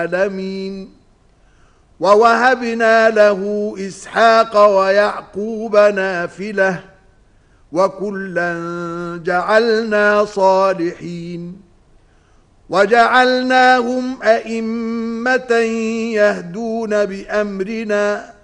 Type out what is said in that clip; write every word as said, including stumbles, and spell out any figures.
العالمين. ووهبنا له إسحاق ويعقوب نافلة وكلا جعلنا صالحين وجعلناهم أئمة يهدون بأمرنا